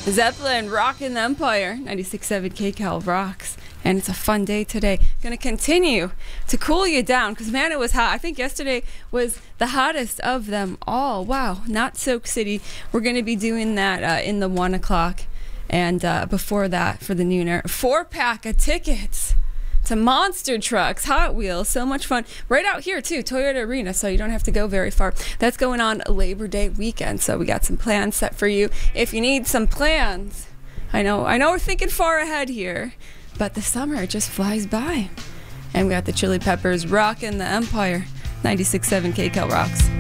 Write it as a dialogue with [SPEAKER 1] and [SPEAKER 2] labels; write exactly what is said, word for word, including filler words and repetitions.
[SPEAKER 1] Zeppelin rocking the Empire. ninety-six point seven KCAL rocks. And it's a fun day today. Going to continue to cool you down because, man, it was hot. I think yesterday was the hottest of them all. Wow, not Soak City. We're going to be doing that uh, in the one o'clock. And uh, before that, for the nooner, four pack of tickets to Monster Trucks, Hot Wheels. So much fun. Right out here, too, Toyota Arena, so you don't have to go very far. That's going on Labor Day weekend, so we got some plans set for you. If you need some plans, I know, I know we're thinking far ahead here, but the summer just flies by. And we got the Chili Peppers rocking the Empire. ninety-six point seven KCAL rocks.